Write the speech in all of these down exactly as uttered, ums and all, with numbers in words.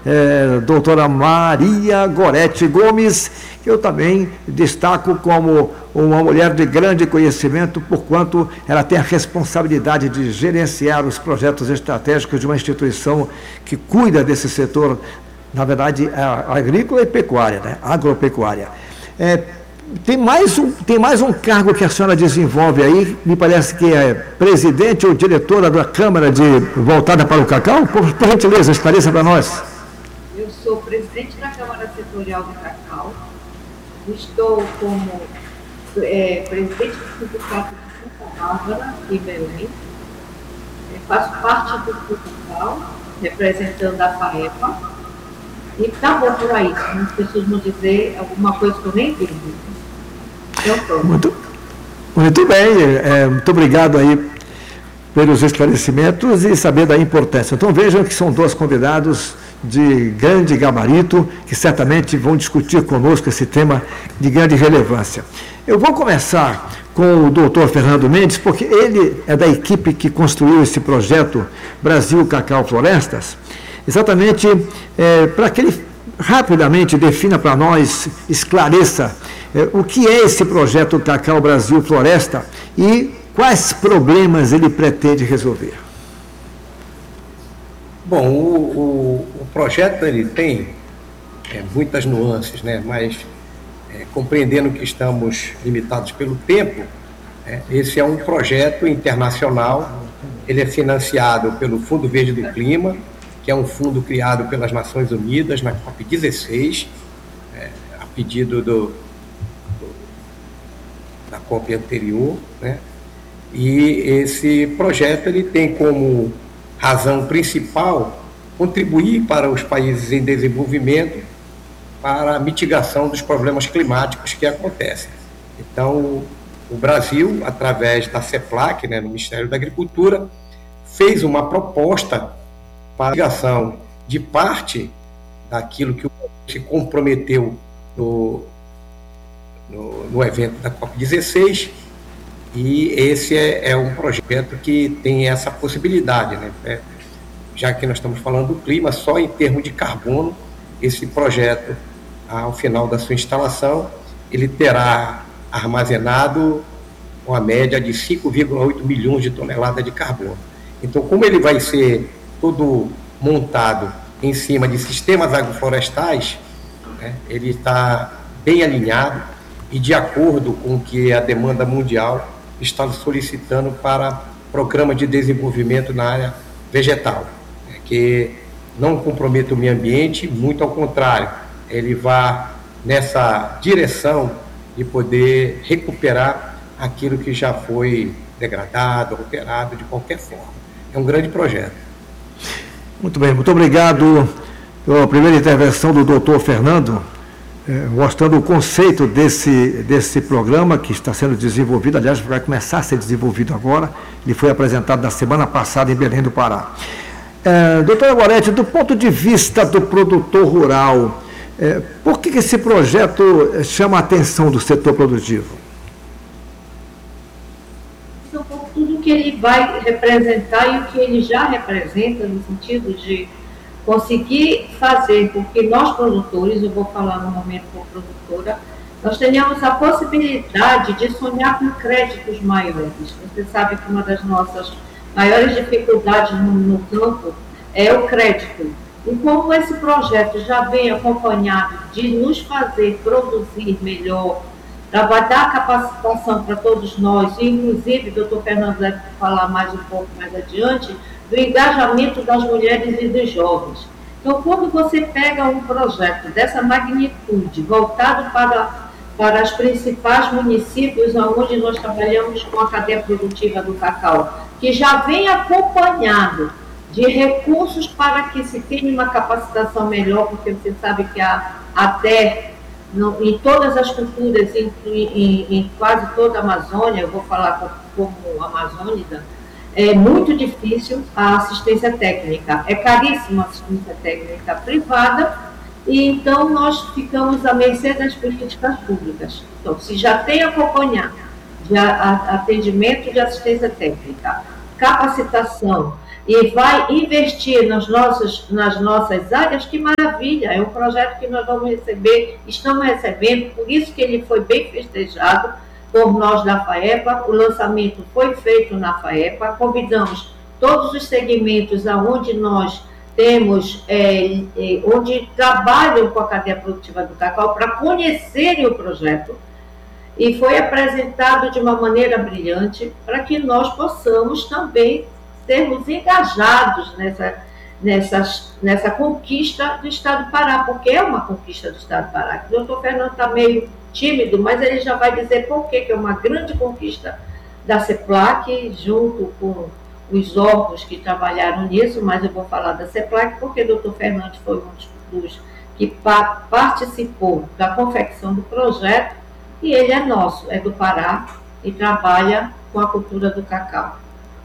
é, doutora Maria Gorete Gomes, que eu também destaco como uma mulher de grande conhecimento, porquanto ela tem a responsabilidade de gerenciar os projetos estratégicos de uma instituição que cuida desse setor, na verdade, agrícola e pecuária, né? Agropecuária. É, tem, mais um, tem mais um cargo que a senhora desenvolve aí, me parece que é presidente ou diretora da Câmara de, voltada para o cacau? Por, por gentileza, esclareça para nós. Eu sou presidente da Câmara Setorial do Cacau, estou como é, presidente do Sindicato de Santa Bárbara, em Belém, é, faço parte do Cacau, representando a FAEPA, e tá bom por aí, as pessoas vão dizer alguma coisa que eu nem entendo. Então, muito, muito bem, é, muito obrigado aí pelos esclarecimentos e saber da importância. Então vejam que são dois convidados de grande gabarito, que certamente vão discutir conosco esse tema de grande relevância. Eu vou começar com o doutor Fernando Mendes, porque ele é da equipe que construiu esse projeto Brasil Cacau Florestas, exatamente é, para que ele rapidamente defina para nós, esclareça é, o que é esse projeto Cacau Brasil Floresta e quais problemas ele pretende resolver. Bom, o, o, o projeto ele tem é, muitas nuances, né? Mas é, compreendendo que estamos limitados pelo tempo, é, esse é um projeto internacional, ele é financiado pelo Fundo Verde do Clima, que é um fundo criado pelas Nações Unidas na COP dezesseis, é, a pedido do, do, da COP anterior, né? E esse projeto ele tem como razão principal contribuir para os países em desenvolvimento para a mitigação dos problemas climáticos que acontecem. Então, o Brasil, através da CEPLAC, né, no Ministério da Agricultura, fez uma proposta para a mitigação de parte daquilo que o Brasil se comprometeu no, no, no evento da COP dezesseis, e esse é, é um projeto que tem essa possibilidade, né? É, já que nós estamos falando do clima, só em termos de carbono, esse projeto, ao final da sua instalação, ele terá armazenado uma média de cinco vírgula oito milhões de toneladas de carbono. Então, como ele vai ser todo montado em cima de sistemas agroflorestais, né, ele está bem alinhado e de acordo com o que a demanda mundial está solicitando para programa de desenvolvimento na área vegetal, né, que não comprometa o meio ambiente, muito ao contrário, ele vai nessa direção de poder recuperar aquilo que já foi degradado, alterado de qualquer forma. É um grande projeto. Muito bem, muito obrigado pela primeira intervenção do doutor Fernando, eh, mostrando o conceito desse, desse programa que está sendo desenvolvido, aliás, vai começar a ser desenvolvido agora, ele foi apresentado na semana passada em Belém do Pará. Eh, doutora Gorete, do ponto de vista do produtor rural, eh, por que, que esse projeto chama a atenção do setor produtivo? Tudo que ele vai representar e o que ele já representa no sentido de conseguir fazer com que nós produtores, eu vou falar no momento como produtora, nós tenhamos a possibilidade de sonhar com créditos maiores. Você sabe que uma das nossas maiores dificuldades no, no campo é o crédito. E como esse projeto já vem acompanhado de nos fazer produzir melhor, vai dar capacitação para todos nós, e inclusive o doutor Fernando deve falar mais um pouco mais adiante, do engajamento das mulheres e dos jovens. Então, quando você pega um projeto dessa magnitude, voltado para, para os principais municípios onde nós trabalhamos com a cadeia produtiva do cacau, que já vem acompanhado de recursos para que se tenha uma capacitação melhor, porque você sabe que a, até no, em todas as culturas, em, em, em quase toda a Amazônia, eu vou falar como, como amazônica, é muito difícil a assistência técnica, é caríssima a assistência técnica privada, e então nós ficamos à mercê das políticas públicas. Então, se já tem acompanhado de atendimento de assistência técnica, capacitação, e vai investir nas nossas, nas nossas áreas, que maravilha, é um projeto que nós vamos receber, estamos recebendo, por isso que ele foi bem festejado por nós da FAEPA, o lançamento foi feito na FAEPA, convidamos todos os segmentos aonde nós temos, é, é, onde trabalham com a cadeia produtiva do cacau, para conhecerem o projeto, e foi apresentado de uma maneira brilhante, para que nós possamos também sermos engajados nessa, nessa, nessa conquista do Estado do Pará, porque é uma conquista do Estado do Pará. O doutor Fernando está meio tímido, mas ele já vai dizer por que é uma grande conquista da CEPLAC, junto com os órgãos que trabalharam nisso, mas eu vou falar da CEPLAC, porque o doutor Fernando foi um dos que pa participou da confecção do projeto, e ele é nosso, é do Pará, e trabalha com a cultura do cacau.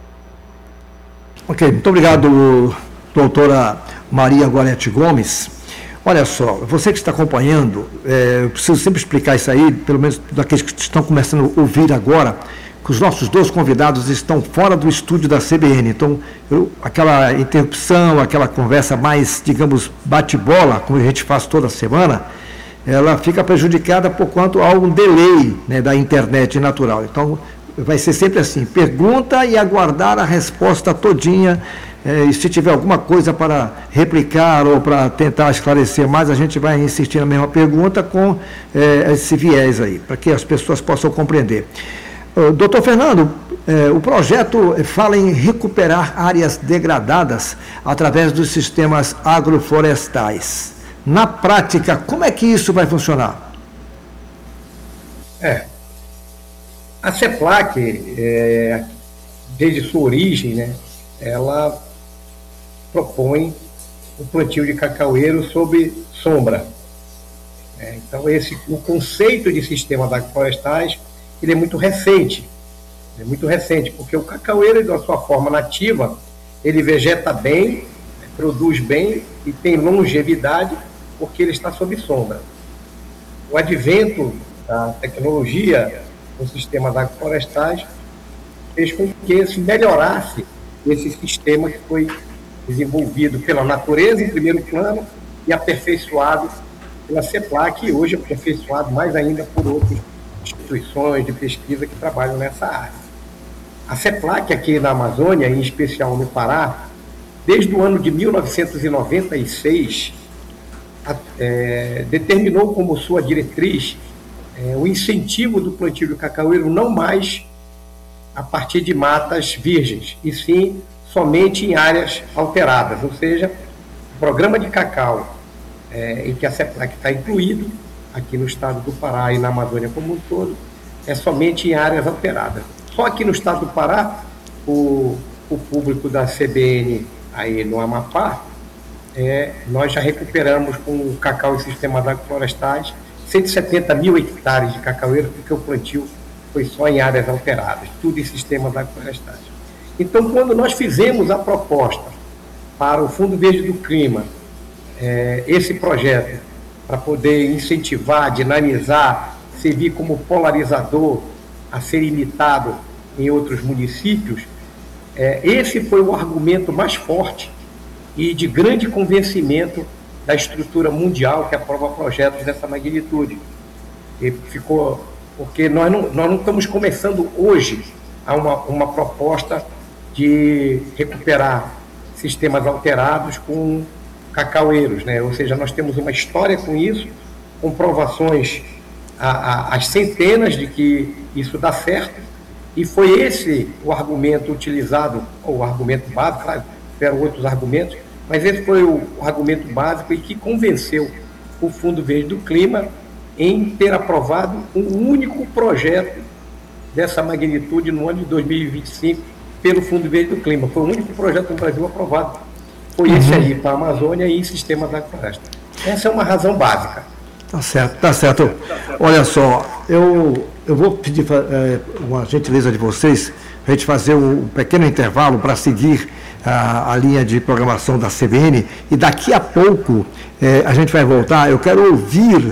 Ok, muito obrigado, doutora Maria Gorete Gomes. Olha só, você que está acompanhando, é, eu preciso sempre explicar isso aí, pelo menos daqueles que estão começando a ouvir agora, que os nossos dois convidados estão fora do estúdio da C B N. Então, eu, aquela interrupção, aquela conversa mais, digamos, bate-bola, como a gente faz toda semana, ela fica prejudicada por quanto há um delay, né, da internet natural. Então, vai ser sempre assim, pergunta e aguardar a resposta todinha, eh, e se tiver alguma coisa para replicar ou para tentar esclarecer mais, a gente vai insistir na mesma pergunta com eh, esse viés aí, para que as pessoas possam compreender. Uh, doutor Fernando, eh, o projeto fala em recuperar áreas degradadas através dos sistemas agroflorestais. Na prática, como é que isso vai funcionar? É, a CEPLAC, é, desde sua origem, né, ela propõe o plantio de cacaueiro sob sombra. É, então, esse, o conceito de sistemas agroflorestais, ele é muito recente, é muito recente, porque o cacaueiro, da sua forma nativa, ele vegeta bem, produz bem e tem longevidade, porque ele está sob sombra. O advento da tecnologia nos sistemas agroflorestais fez com que se melhorasse esse sistema que foi desenvolvido pela natureza em primeiro plano e aperfeiçoado pela CEPLAC, e hoje aperfeiçoado mais ainda por outras instituições de pesquisa que trabalham nessa área. A CEPLAC aqui na Amazônia, em especial no Pará, desde o ano de mil novecentos e noventa e seis, é, determinou como sua diretriz é, o incentivo do plantio do cacaueiro não mais a partir de matas virgens, e sim somente em áreas alteradas, ou seja, o programa de cacau é, em que a CEPLAC está incluído, aqui no estado do Pará e na Amazônia como um todo, é somente em áreas alteradas. Só aqui no estado do Pará, o, o público da C B N aí no Amapá, é, nós já recuperamos com o cacau e sistemas agroflorestais cento e setenta mil hectares de cacaueiro, porque o plantio foi só em áreas alteradas, tudo em sistemas agroflorestais. Então, quando nós fizemos a proposta para o Fundo Verde do Clima, é, esse projeto, para poder incentivar, dinamizar, servir como polarizador a ser imitado em outros municípios, é, esse foi o argumento mais forte e de grande convencimento da estrutura mundial que aprova projetos dessa magnitude. E ficou, porque nós não, nós não estamos começando hoje a uma, uma proposta de recuperar sistemas alterados com cacaueiros, né? Ou seja, nós temos uma história com isso, comprovações às centenas de que isso dá certo, e foi esse o argumento utilizado, ou o argumento básico, claro, tiveram outros argumentos, mas esse foi o argumento básico e que convenceu o Fundo Verde do Clima em ter aprovado um único projeto dessa magnitude no ano de dois mil e vinte e cinco pelo Fundo Verde do Clima. Foi o único projeto no Brasil aprovado. Foi esse aí, para a Amazônia e sistema da floresta. Essa é uma razão básica. Tá certo, tá certo. Olha só, eu, eu vou pedir é, uma gentileza de vocês, a gente fazer um pequeno intervalo para seguir a, a linha de programação da C B N, e daqui a pouco é, a gente vai voltar. Eu quero ouvir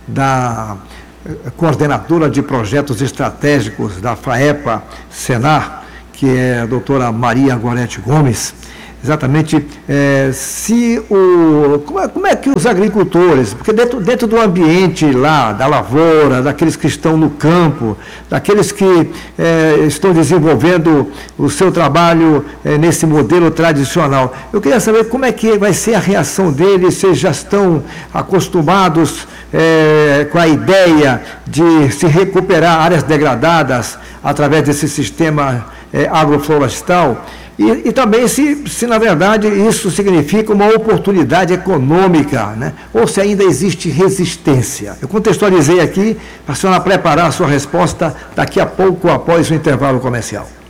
da coordenadora de projetos estratégicos da FAEPA Senar, que é a doutora Maria Gorete Gomes, exatamente é, se o como é, como é que os agricultores, porque dentro, dentro do ambiente lá da lavoura, daqueles que estão no campo, daqueles que é, estão desenvolvendo o seu trabalho é, nesse modelo tradicional, eu queria saber como é que vai ser a reação deles, se já estão acostumados é, com a ideia de se recuperar áreas degradadas através desse sistema é, agroflorestal. E, e também se, se, na verdade, isso significa uma oportunidade econômica, né? Ou se ainda existe resistência. Eu contextualizei aqui para a senhora preparar a sua resposta daqui a pouco, após o intervalo comercial.